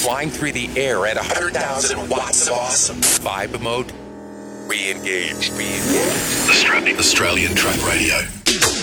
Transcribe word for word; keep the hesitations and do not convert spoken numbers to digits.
flying through the air at one hundred thousand watts of awesome. Vibe mode, re-engage, re-engage. Australian Track Radio.